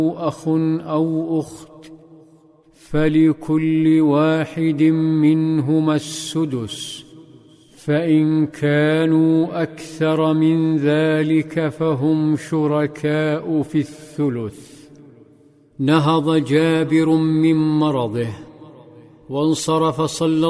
أخ أو أخت فلكل واحد منهما السدس، فإن كانوا أكثر من ذلك فهم شركاء في الثلث. نهض جابر من مرضه وانصرف صلى